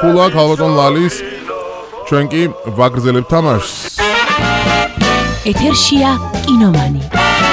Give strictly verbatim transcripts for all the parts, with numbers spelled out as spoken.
ხულა ქალბატონ ლალის ჩვენ კი ვაგრძელებთ თამაშს. ეთერშია კინომანი.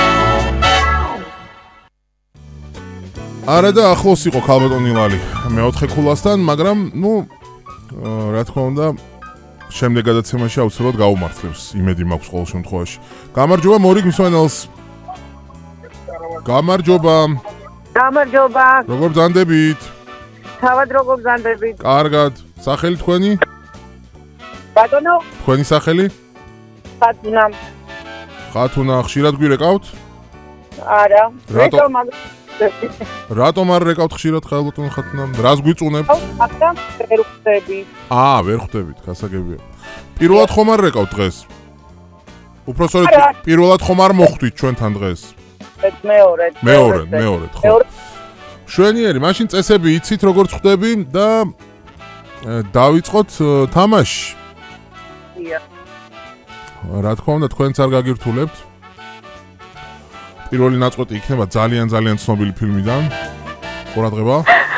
არა და ახლოს იყო ქალბატონი ლალი მეოთხე ხულასთან, მაგრამ ნუ რა თქმა უნდა შემდეგ გადაცემაში აუცილებლად გაუმართლებს, იმედი მაქვს ყოველ შემთხვევაში. გამარჯობა მორიგ მსვენელს. გამარჯობა. გამარჯობა. როგორ ბრძანდებით? თავად როგორ ბრძანდებით? კარგად. სახელი თქვენი? ბატონო. თქვენი სახელი? ხათუნა. ხათუნა, ხშირად გვირეკავთ? არა. რატომ? რატომ არ რეკავთ ხშირად ქალბატონ ხათუნამ? რას გვიწუნებთ? ახლა ვერ ხვდები. აა, ვერ ხვდებით, გასაგებია. პირველად ხომ არ რეკავთ დღეს? უпроსორეთ პირველად ხომ არ მოხვდით ჩვენთან დღეს? მეორედ. მეორედ, მეორედ, ხო. შვენიერი, მაშინ წესები იცით როგორც ხვდები და დავიწყოთ თამაში. დიახ. რა თქმა უნდა, თქვენც არ გაგირთულებთ. პირველი ნაწყვეტი იქნება ძალიან ძალიან ცნობილი ფილმიდან. ყურადღება.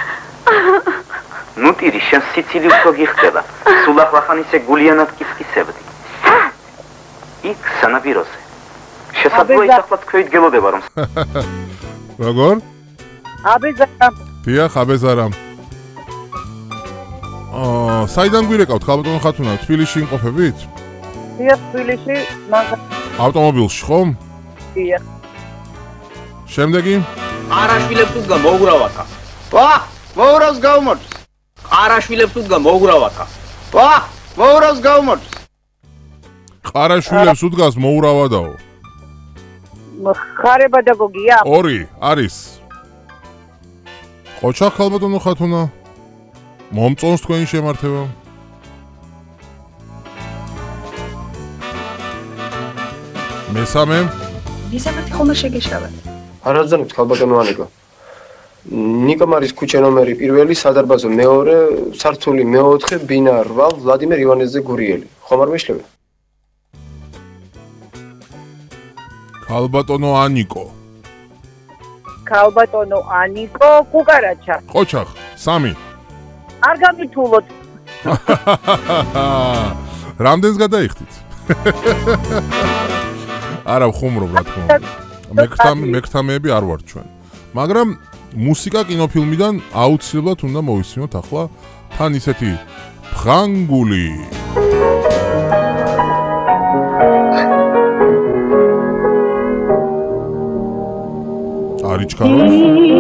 ნუ ტირი, შენ სიცილი უფრო გიხდება. სულ ახლახან ისე გულიანად კისკისებდი. იქ სანაპიროზე. შესაძლოა ის ახლა თქვით გელოდება რომ. როგორ? აბეზარამ. დიახ, აბეზარამ. აა, საიდან გვირეკავთ ქალბატონ ხათუნა? თბილისში იმყოფებით? დიახ, თბილისში, მაგ ავტომობილში ხომ? დიახ. შემდეგი? ყარაშვილებს უდგა მოუგრავათა. ვა, მოურავს გაუმოწს. ყარაშვილებს უდგა მოუგრავათა. ვა, მოურავს გაუმოწს. ყარაშვილებს უდგას მოურავადაო. ხარე პედაგოგია? ორი არის. ყოჩა ქალბატონო ხათუნა. მომწონს თქვენი შემართება. მესამე? მესამეთი ხომ შეგეშალათ. არაძანებთ ქალბატონო ანიკო. ნიკომარის ქუჩა ნომერი პირველი, სადარბაზო მეორე, სართული მეოთხე, ბინა რვა, ვლადიმერ ივანეძე გურიელი. ხომ არ მეშლები? ქალბატონო ანიკო. ქალბატონო ანიკო კუკარაჩა. ყოჩახ, სამი. არ გამithულოთ. რამდენს გადაიხდით? არა, ხუმრობ რა თქმა უნდა. მეკრთამე მეკრთამეები არ ვართ ჩვენ. მაგრამ მუსიკა კინოფილმიდან აუცილებლად უნდა მოვისმინოთ ახლა თან ისეთი ფრანგული. არიჩქაროთ.